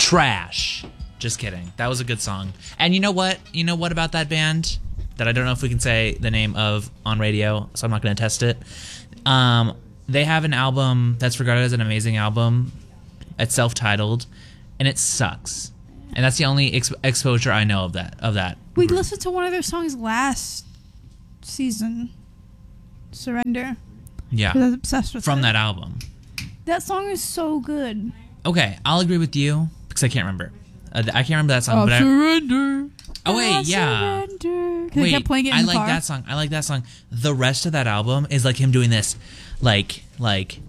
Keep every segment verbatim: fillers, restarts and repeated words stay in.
Trash. Just kidding. That was a good song. And you know what? You know what about that band that I don't know if we can say the name of on radio, so I'm not going to test it. Um, they have an album that's regarded as an amazing album. It's self-titled, and it sucks. And that's the only ex- exposure I know of that. Of that. We listened to one of their songs last season, Surrender. Yeah. I was obsessed with From it. that album. That song is so good. Okay, I'll agree with you because I can't remember. Uh, I can't remember that song. Oh, but I, surrender. oh wait, I yeah. Surrender. Wait, I kept playing it in I the like car. that song. I like that song. The rest of that album is like him doing this, like, like,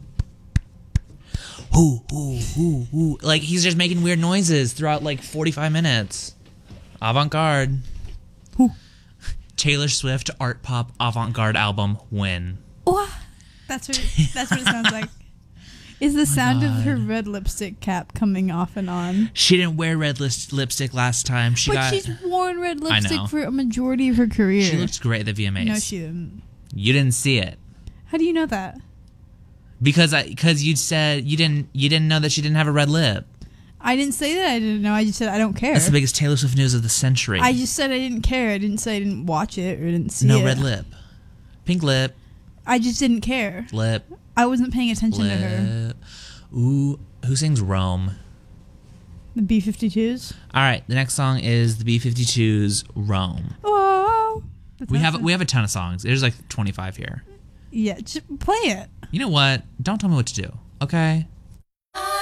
whoo, whoo, whoo, whoo. Like he's just making weird noises throughout like forty-five minutes. Avant-garde. Whoo. Taylor Swift art pop avant-garde album win. Oh, that's what. That's what it sounds like. Is the sound God. of her red lipstick cap coming off and on? She didn't wear red lis- lipstick last time. She but got. she's worn red I know. lipstick for a majority of her career. She looked great at the V M As. No, she didn't. You didn't see it. How do you know that? Because I because you said you didn't you didn't know that she didn't have a red lip. I didn't say that I didn't know. I just said I don't care. That's the biggest Taylor Swift news of the century. I just said I didn't care. I didn't say I didn't watch it or didn't see no it. red lip, pink lip, I just didn't care. lip, I wasn't paying attention to her. lip. Ooh, who sings Rome? The B fifty-twos. All right, the next song is the B fifty-twos Rome. Oh, that's We have awesome. we have a ton of songs. There's like twenty-five here. Yeah, just play it. You know what? Don't tell me what to do, okay?